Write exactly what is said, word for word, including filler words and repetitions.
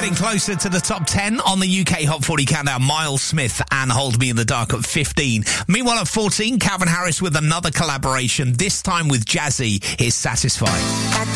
getting closer to the top ten on the U K Hot forty Countdown. Miles Smith and Hold Me in the Dark at fifteen. Meanwhile, at fourteen, Calvin Harris with another collaboration, this time with Jazzy. Here's Satisfied. I